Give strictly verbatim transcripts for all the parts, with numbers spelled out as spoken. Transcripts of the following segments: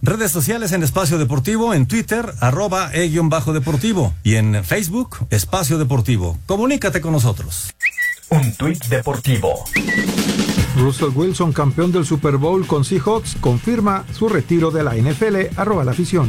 Redes sociales en Espacio Deportivo, en Twitter, arroba e-deportivo y en Facebook, Espacio Deportivo. Comunícate con nosotros. Un tuit deportivo. Russell Wilson, campeón del Super Bowl con Seahawks, confirma su retiro de la N F L, arroba la afición.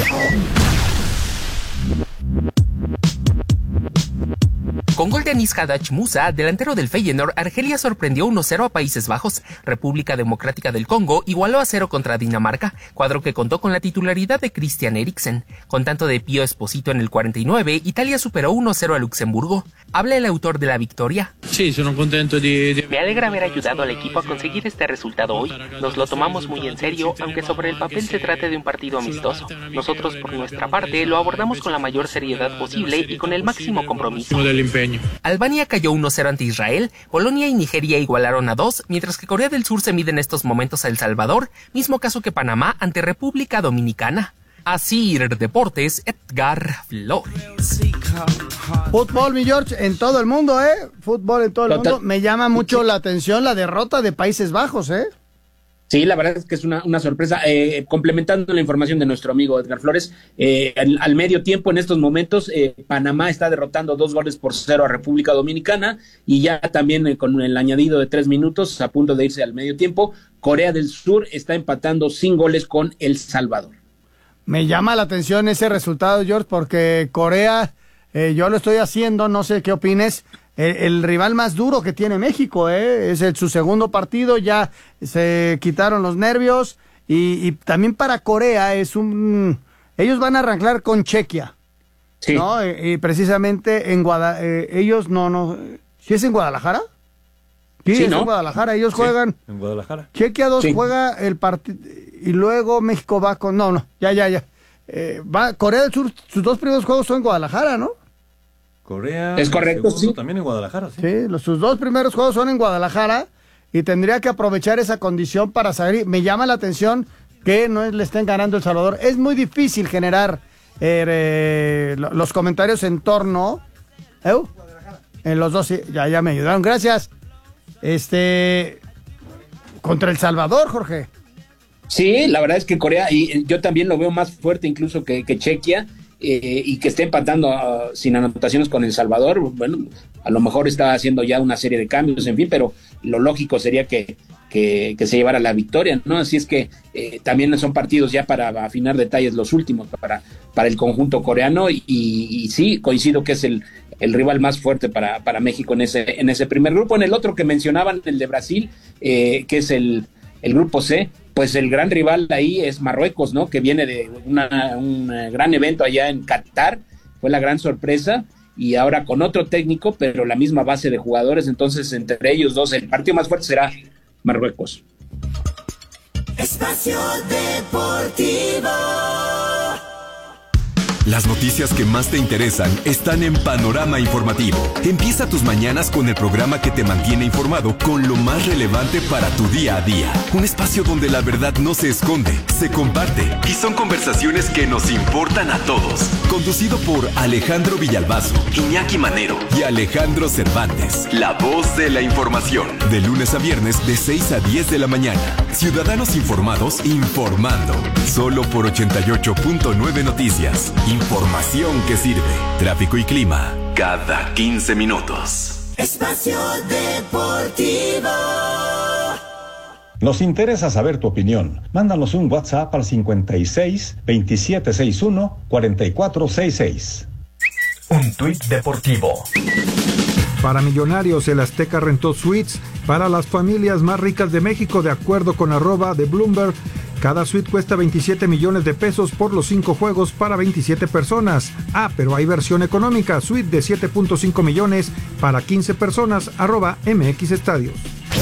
Con gol de Anis Haddad Musa, delantero del Feyenoord, Argelia sorprendió uno cero a Países Bajos. República Democrática del Congo igualó a cero contra Dinamarca, cuadro que contó con la titularidad de Christian Eriksen. Con tanto de Pío Esposito en el cuarenta y nueve, Italia superó uno cero a Luxemburgo. Habla el autor de la victoria. Sí, sono contento de, de... Me alegra haber ayudado al equipo a conseguir este resultado hoy. Nos lo tomamos muy en serio, aunque sobre el papel se trate de un partido amistoso. Nosotros, por nuestra parte, lo abordamos con la mayor seriedad posible y con el máximo compromiso. Albania cayó uno cero ante Israel, Polonia y Nigeria igualaron a dos, mientras que Corea del Sur se mide en estos momentos a El Salvador, mismo caso que Panamá ante República Dominicana. Así Deportes, Edgar Flores. Fútbol, mi George, en todo el mundo, ¿eh? Fútbol en todo el mundo. Me llama mucho la atención la derrota de Países Bajos, ¿eh? Sí, la verdad es que es una, una sorpresa. Eh, complementando la información de nuestro amigo Edgar Flores, eh, al, al medio tiempo en estos momentos, eh, Panamá está derrotando dos goles por cero a República Dominicana y ya también eh, con el añadido de tres minutos, a punto de irse al medio tiempo, Corea del Sur está empatando sin goles con El Salvador. Me llama la atención ese resultado, George, porque Corea, eh, yo lo estoy haciendo, no sé qué opines. El, el rival más duro que tiene México, ¿eh? Es el, su segundo partido, ya se quitaron los nervios y, y también para Corea es un... Ellos van a arrancar con Chequia, sí. ¿No? Y, y precisamente en Guadalajara, eh, ellos no, no... ¿Sí es en Guadalajara? Sí, sí, es ¿no? en Guadalajara, ellos sí, juegan... En Guadalajara. Chequia dos sí. Juega el partido y luego México va con... No, no, ya, ya, ya. Eh, va Corea del Sur, sus dos primeros juegos son en Guadalajara, ¿no? Corea, es correcto, sí. También en Guadalajara, sí. Sí, los, sus dos primeros juegos son en Guadalajara y tendría que aprovechar esa condición para salir. Me llama la atención que no le estén ganando El Salvador. Es muy difícil generar eh, eh, los comentarios en torno. ¿Eh? En los dos, sí, ya, ya me ayudaron, gracias. Este, contra El Salvador, Jorge. Sí, la verdad es que Corea, y yo también lo veo más fuerte incluso que, que Chequia. Eh, y que esté empatando uh, sin anotaciones con El Salvador, bueno, a lo mejor está haciendo ya una serie de cambios, en fin, pero lo lógico sería que, que, que se llevara la victoria, ¿no? Así es que eh, también son partidos ya para afinar detalles los últimos, para, para el conjunto coreano, y, y, y sí, coincido que es el, el rival más fuerte para, para México en ese, en ese primer grupo. En el otro que mencionaban, el de Brasil, eh, que es el, el grupo C, pues el gran rival ahí es Marruecos, ¿no? Que viene de una, un gran evento allá en Qatar, fue la gran sorpresa, y ahora con otro técnico, pero la misma base de jugadores, entonces entre ellos dos, el partido más fuerte será Marruecos. Espacio Deportivo. Las noticias que más te interesan están en Panorama Informativo. Empieza tus mañanas con el programa que te mantiene informado con lo más relevante para tu día a día. Un espacio donde la verdad no se esconde, se comparte y son conversaciones que nos importan a todos. Conducido por Alejandro Villalbazo, Iñaki Manero y Alejandro Cervantes. La voz de la información. De lunes a viernes de seis a diez de la mañana. Ciudadanos informados informando. Solo por ochenta y ocho punto nueve Noticias. Información que sirve. Tráfico y clima cada quince minutos. Espacio Deportivo. Nos interesa saber tu opinión. Mándanos un WhatsApp al cincuenta y seis, veintisiete sesenta y uno, cuarenta y cuatro sesenta y seis. Un tuit deportivo. Para Millonarios, el Azteca rentó suites para las familias más ricas de México, de acuerdo con arroba de Bloomberg. Cada suite cuesta veintisiete millones de pesos por los cinco juegos para veintisiete personas. Ah, pero hay versión económica, suite de siete punto cinco millones para quince personas, arroba M X Estadios.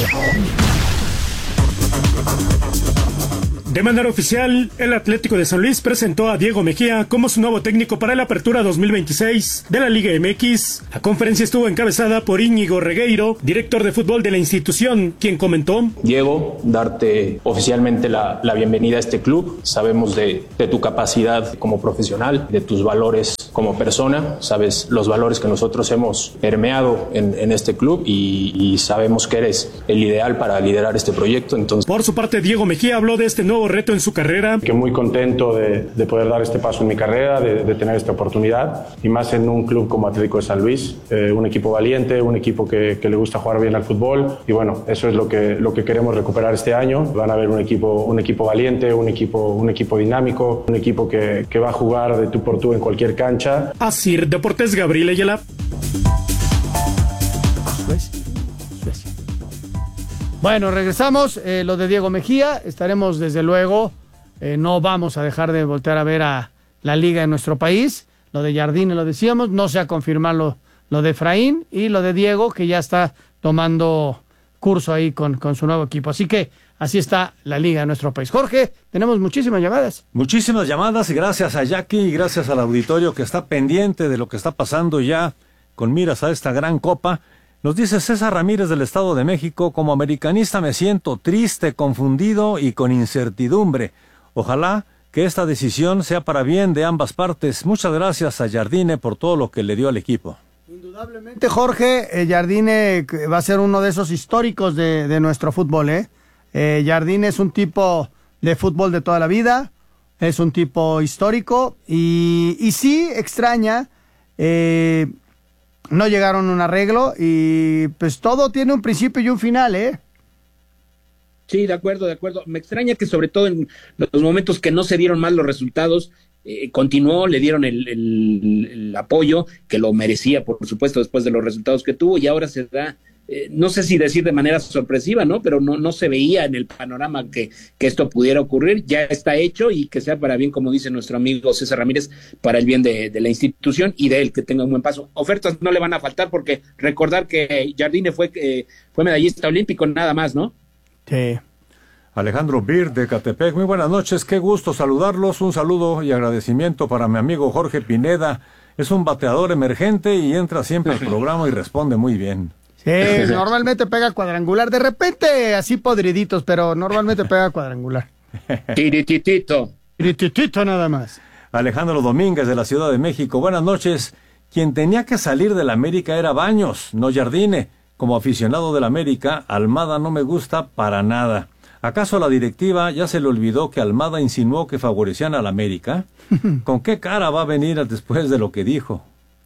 De manera oficial, el Atlético de San Luis presentó a Diego Mejía como su nuevo técnico para la apertura dos mil veintiséis de la Liga M X. La conferencia estuvo encabezada por Íñigo Regueiro, director de fútbol de la institución, quien comentó: Diego, darte oficialmente la, la bienvenida a este club. Sabemos de, de tu capacidad como profesional, de tus valores como persona. Sabes los valores que nosotros hemos permeado en, en este club y, y sabemos que eres el ideal para liderar este proyecto. Entonces, por su parte, Diego Mejía habló de este nuevo nuevo reto en su carrera. Que muy contento de, de poder dar este paso en mi carrera, de, de tener esta oportunidad, y más en un club como Atlético de San Luis, eh, un equipo valiente, un equipo que, que le gusta jugar bien al fútbol, y bueno, eso es lo que, lo que queremos recuperar este año. Van a ver un equipo, un equipo valiente, un equipo, un equipo dinámico, un equipo que, que va a jugar de tú por tú en cualquier cancha. Así, Deportes, Gabriel Ayala. Bueno, regresamos. Eh, lo de Diego Mejía, estaremos desde luego, eh, no vamos a dejar de voltear a ver a la liga en nuestro país. Lo de Jardine lo decíamos, no se ha confirmado lo, lo de Efraín, y lo de Diego, que ya está tomando curso ahí con, con su nuevo equipo. Así que así está la liga en nuestro país. Jorge, tenemos muchísimas llamadas. Muchísimas llamadas, y gracias a Jackie y gracias al auditorio que está pendiente de lo que está pasando ya con miras a esta gran copa. Nos dice César Ramírez del Estado de México: como americanista me siento triste, confundido y con incertidumbre. Ojalá que esta decisión sea para bien de ambas partes. Muchas gracias a Jardine por todo lo que le dio al equipo. Indudablemente, Jorge, eh, Jardine va a ser uno de esos históricos de, de nuestro fútbol. ¿eh? Eh, Jardine es un tipo de fútbol de toda la vida, es un tipo histórico, y, y sí extraña... Eh, No llegaron a un arreglo, y pues todo tiene un principio y un final, ¿eh? Sí, de acuerdo, de acuerdo. Me extraña que sobre todo en los momentos que no se dieron mal los resultados, eh, continuó, le dieron el, el, el apoyo que lo merecía, por supuesto, después de los resultados que tuvo, y ahora se da, eh, no sé si decir de manera sorpresiva, ¿no? Pero no, no se veía en el panorama que, que esto pudiera ocurrir. Ya está hecho, y que sea para bien, como dice nuestro amigo César Ramírez, para el bien de, de la institución y de él, que tenga un buen paso. Ofertas no le van a faltar, porque recordar que Jardine fue, eh, fue medallista olímpico, nada más, ¿no? Sí. Alejandro Bir de Catepec: muy buenas noches, qué gusto saludarlos. Un saludo y agradecimiento para mi amigo Jorge Pineda. Es un bateador emergente y entra siempre al programa y responde muy bien. Sí, normalmente pega cuadrangular, de repente así podriditos, pero normalmente pega cuadrangular. Tirititito. Tirititito nada más. Alejandro Domínguez de la Ciudad de México: buenas noches. Quien tenía que salir del América era Baños, no Jardine. Como aficionado del América, Almada no me gusta para nada. ¿Acaso a la directiva ya se le olvidó que Almada insinuó que favorecían al América? ¿Con qué cara va a venir después de lo que dijo?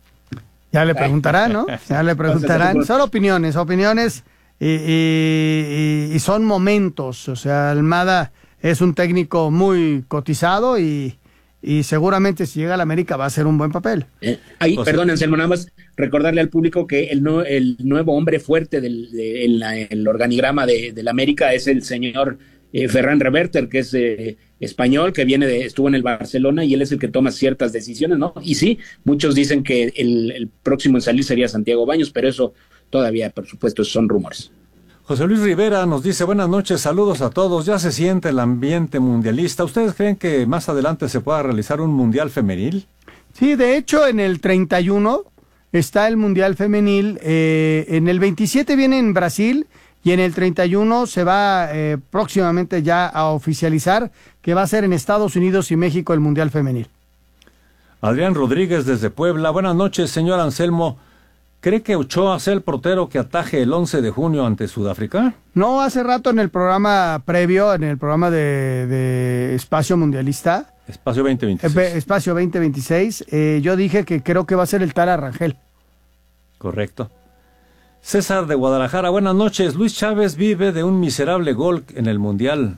Ya le preguntarán, ¿no? Ya le preguntarán. Son opiniones, opiniones y, y, y, y son momentos. O sea, Almada es un técnico muy cotizado, y, y seguramente si llega a la América va a hacer un buen papel. Eh, ahí, o sea, perdón, Anselmo, nada más recordarle al público que el, no, el nuevo hombre fuerte del de, en la, el organigrama de, de la América es el señor eh, Ferran Reverter, que es eh, español, que viene de, estuvo en el Barcelona, y él es el que toma ciertas decisiones, ¿no? Y sí, muchos dicen que el, el próximo en salir sería Santiago Baños, pero eso todavía, por supuesto, son rumores. José Luis Rivera nos dice: buenas noches, saludos a todos. Ya se siente el ambiente mundialista. ¿Ustedes creen que más adelante se pueda realizar un mundial femenil? Sí, de hecho, en el treinta y uno está el mundial femenil, eh, en el veintisiete viene en Brasil, y en el treinta y uno se va eh, próximamente ya a oficializar que va a ser en Estados Unidos y México el mundial femenil. Adrián Rodríguez desde Puebla: buenas noches, señor Anselmo. ¿Cree que Ochoa sea el portero que ataje el once de junio ante Sudáfrica? No, hace rato en el programa previo, en el programa de, de Espacio Mundialista, Espacio veinte veintiséis, eh, Espacio veinte veintiséis, eh, yo dije que creo que va a ser el Tala Rangel. Correcto. César de Guadalajara: buenas noches. Luis Chávez vive de un miserable gol en el Mundial.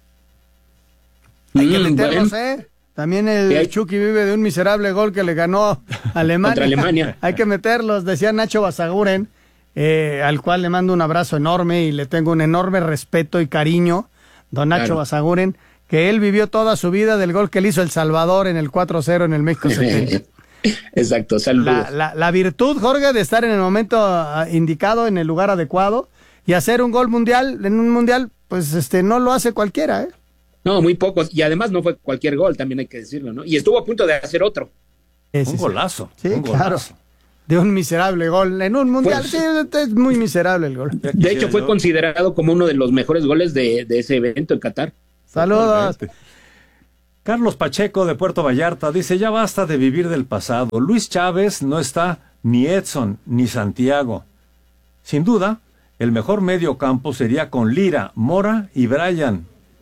Hay que meterlos, ¿eh? También el Chucky vive de un miserable gol que le ganó a Alemania. Contra Alemania. Hay que meterlos, decía Nacho Basaguren, eh, al cual le mando un abrazo enorme y le tengo un enorme respeto y cariño, don Nacho Claro. Basaguren, que él vivió toda su vida del gol que le hizo El Salvador en el cuatro cero en el México setenta. Exacto, saludos. La, la, la virtud, Jorge, de estar en el momento uh, indicado, en el lugar adecuado, y hacer un gol mundial, en un mundial, pues este no lo hace cualquiera, ¿eh? No, muy pocos, y además no fue cualquier gol, también hay que decirlo, ¿no? Y estuvo a punto de hacer otro. Sí, sí, un sí. golazo. Sí, un claro. golazo. De un miserable gol en un mundial. Pues, sí, es muy miserable el gol. De hecho, fue considerado como uno de los mejores goles de, de ese evento en Qatar. Saludos. Totalmente. Carlos Pacheco de Puerto Vallarta dice: ya basta de vivir del pasado. Luis Chávez no está ni Edson ni Santiago. Sin duda, el mejor medio campo sería con Lira, Mora y Bryan.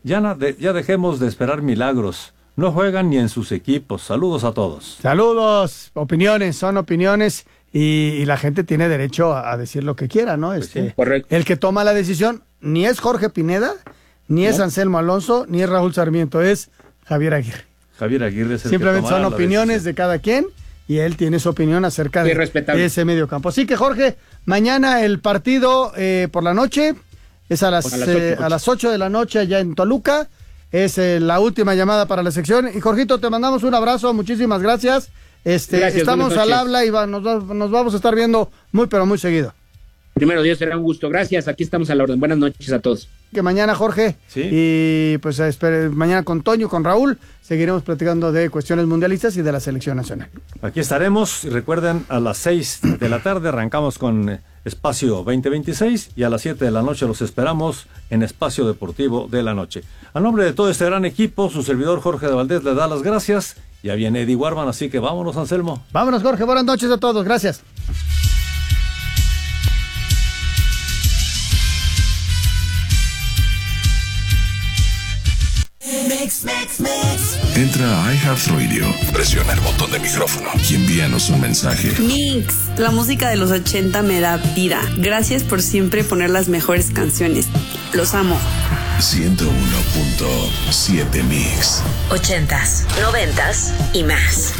Ya, na- de- ya dejemos de esperar milagros. No juegan ni en sus equipos. Saludos a todos. Saludos, opiniones, son opiniones y, y la gente tiene derecho a, a decir lo que quiera, ¿no? Este, sí, correcto. El que toma la decisión ni es Jorge Pineda, ni es No. Anselmo Alonso, ni es Raúl Sarmiento, es Javier Aguirre. Javier Aguirre es el Simplemente que son tomará la opiniones decisión. de cada quien y él tiene su opinión acerca Sí, de, respetable. de ese medio campo. Así que Jorge, mañana el partido eh, por la noche es a las, A las eh, ocho. a las ocho de la noche allá en Toluca. Es eh, la última llamada para la sección. Y Jorgito, te mandamos un abrazo, muchísimas gracias. Este, Gracias, estamos buenas al noches. habla y va- nos, va- nos vamos a estar viendo muy, pero muy seguido. Primero Dios, será un gusto. Gracias, aquí estamos a la orden. Buenas noches a todos. Que mañana, Jorge, Sí. y pues espere, mañana con Toño, con Raúl, seguiremos platicando de cuestiones mundialistas y de la selección nacional. Aquí estaremos. Y recuerden, a las seis de la tarde arrancamos con eh, Espacio veinte veintiséis y a las siete de la noche los esperamos en Espacio Deportivo de la Noche. A nombre de todo este gran equipo, su servidor Jorge de Valdés le da las gracias. Ya viene Eddie Warman, así que vámonos, Anselmo. Vámonos, Jorge, buenas noches a todos, gracias. Mix, mix, mix. Entra a iHeartRadio, presiona el botón de micrófono y envíanos un mensaje. Mix, la música de los ochenta me da vida. Gracias por siempre poner las mejores canciones. Los amo. ciento uno punto siete Mix. Ochentas, noventas y más.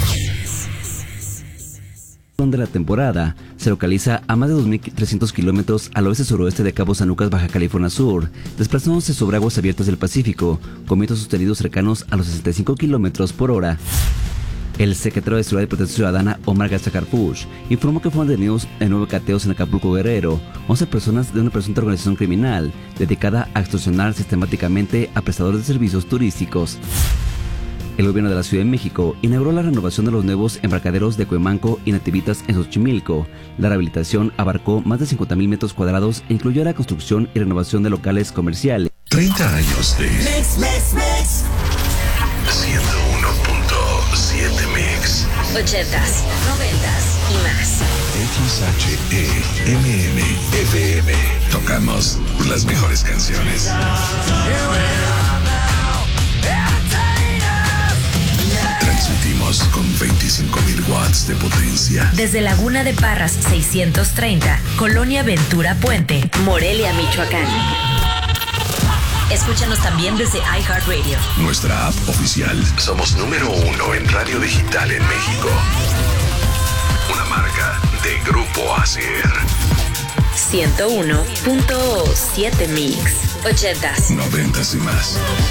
De la temporada se localiza a más de dos mil trescientos kilómetros al oeste-suroeste de Cabo San Lucas, Baja California Sur, desplazándose sobre aguas abiertas del Pacífico, con vientos sostenidos cercanos a los sesenta y cinco kilómetros por hora. El secretario de Seguridad y Protección Ciudadana, Omar Garza Carpuch, informó que fueron detenidos en nueve cateos en Acapulco, Guerrero, once personas de una presunta organización criminal dedicada a extorsionar sistemáticamente a prestadores de servicios turísticos. El gobierno de la Ciudad de México inauguró la renovación de los nuevos embarcaderos de Cuemanco y Nativitas en Xochimilco. La rehabilitación abarcó más de cincuenta mil metros cuadrados e incluyó la construcción y renovación de locales comerciales. treinta años de Mix, mix, mix. ciento uno punto siete Mix. Ochentas, noventas y más. X H E M M F M. Tocamos las mejores canciones. Transmitimos con veinticinco mil watts de potencia. Desde Laguna de Parras seiscientos treinta, Colonia Ventura Puente, Morelia, Michoacán. Escúchanos también desde iHeartRadio. Nuestra app oficial. Somos número uno en radio digital en México. Una marca de Grupo Acer. ciento uno punto siete Mix. Ochentas, Noventas y más.